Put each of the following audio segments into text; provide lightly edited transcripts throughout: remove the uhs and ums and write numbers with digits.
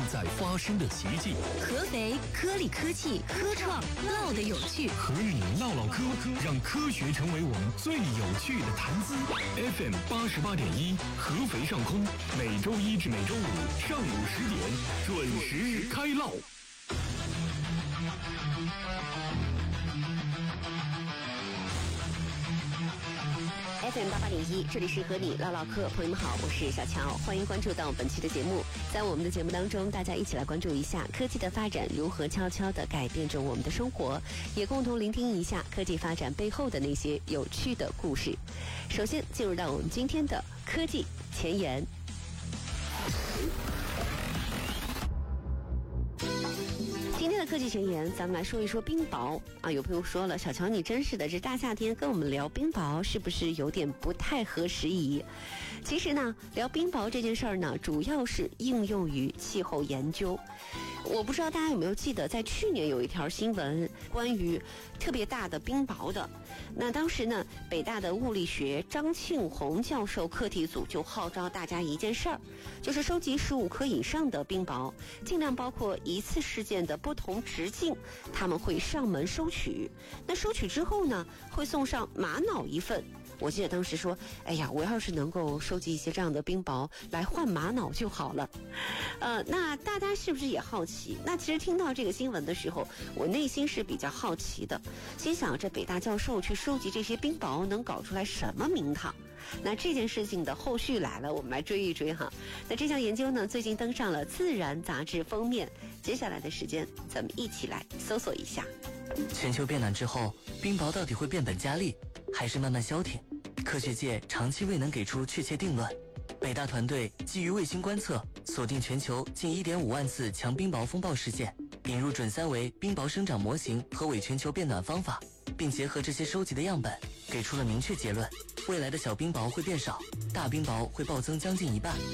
在发生的奇迹。 合肥科力科技，科创唠得有趣， 和你唠唠科，让科学成为我们最有趣的谈资。FM 88.1，合肥上空，每周一至每周五上午10点准时开唠。 FM 88.1，这里是和你唠唠嗑，朋友们好，我是小乔，欢迎关注到本期的节目。在我们的节目当中，大家一起来关注一下科技的发展如何悄悄地改变着我们的生活，也共同聆听一下科技发展背后的那些有趣的故事。首先进入到我们今天的科技前沿。今天的科技前沿，咱们来说一说冰雹啊。有朋友说了，小乔你真是的，这大夏天跟我们聊冰雹是不是有点不太合时宜？其实呢，聊冰雹这件事儿呢，主要是应用于气候研究。我不知道大家有没有记得，在去年有一条新闻关于特别大的冰雹的。那当时呢，北大的物理学张庆红教授课题组就号召大家一件事儿，就是收集15颗以上的冰雹，尽量包括一次事件的不同直径，他们会上门收取。那收取之后呢，会送上玛瑙一份。我记得当时说，哎呀，我要是能够收集一些这样的冰雹来换玛瑙就好了。那大家是不是也好奇？那其实听到这个新闻的时候，我内心是比较好奇的，心想这北大教授去收集这些冰雹能搞出来什么名堂？那这件事情的后续来了，我们来追一追哈。那这项研究呢，最近登上了《自然》杂志封面。接下来的时间，咱们一起来搜索一下。 全球变暖之后，冰雹到底会变本加厉，还是慢慢消停？科学界长期未能给出确切定论。北大团队基于卫星观测，锁定全球近1.5万次强冰雹风暴事件，引入准三维冰雹生长模型和伪全球变暖方法，并结合这些收集的样本，给出了明确结论：未来的小冰雹会变少，大冰雹会暴增将近1半。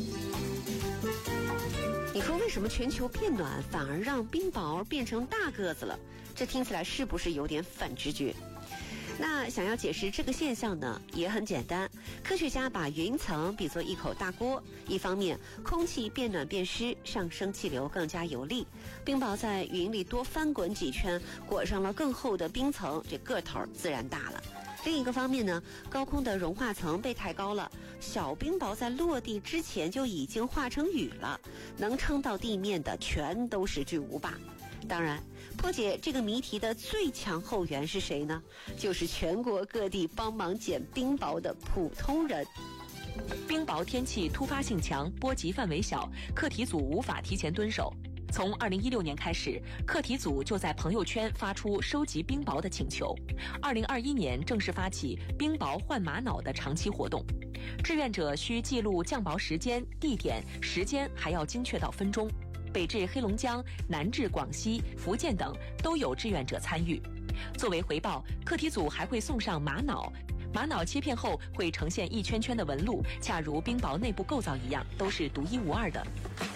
你说为什么全球变暖反而让冰雹变成大个子了？这听起来是不是有点反直觉？那想要解释这个现象呢，也很简单。科学家把云层比作一口大锅，一方面空气变暖变湿，上升气流更加有力，冰雹在云里多翻滚几圈，裹上了更厚的冰层，这个头自然大了。另一个方面呢，高空的融化层被抬高了，小冰雹在落地之前就已经化成雨了，能撑到地面的全都是巨无霸。当然，破解这个谜题的最强后援是谁呢？就是全国各地帮忙捡冰雹的普通人。 冰雹天气突发性强，波及范围小，课题组无法提前蹲守。从2016年开始，课题组就在朋友圈发出收集冰雹的请求。2021年正式发起冰雹换玛瑙的长期活动，志愿者需记录降雹时间、地点，时间还要精确到分钟。北至黑龙江，南至广西、福建等都有志愿者参与。作为回报，课题组还会送上玛瑙。玛瑙切片后会呈现一圈圈的纹路，恰如冰雹内部构造一样，都是独一无二的。